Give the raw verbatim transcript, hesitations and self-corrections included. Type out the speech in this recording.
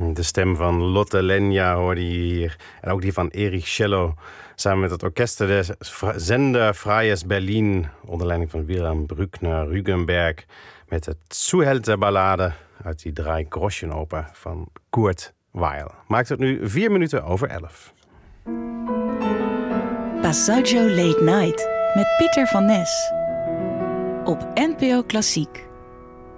De stem van Lotte Lenya hoorde je hier. En ook die van Erich Cello. Samen met het orkest de Sender Freies Berlin. Onder leiding van Wilhelm Bruckner Rügenberg. Met het Zuhälter-ballade uit die Drei Groschen-oper van Kurt Weill. Maakt het nu vier minuten over elf. Passaggio Late Night met Pieter van Nes. Op N P O Klassiek.